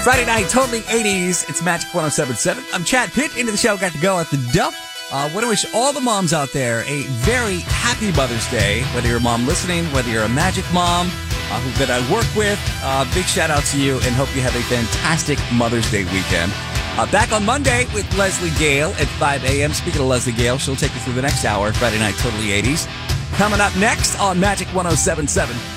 Friday night, totally 80s. It's Magic 107.7. I'm Chad Pitt. Into the show, got to go at the Duff. Want to wish all the moms out there a very happy Mother's Day. Whether you're a mom listening, whether you're a Magic mom that I work with, big shout out to you and hope you have a fantastic Mother's Day weekend. Back on Monday with Leslie Gale at 5 a.m. Speaking of Leslie Gale, she'll take you through the next hour, Friday night, totally 80s. Coming up next on Magic 107.7.